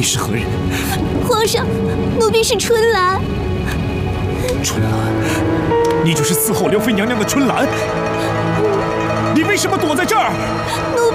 你是何人？ 皇上，奴婢是春兰。 春兰，你就是伺候刘妃娘娘的春兰？你为什么躲在这儿？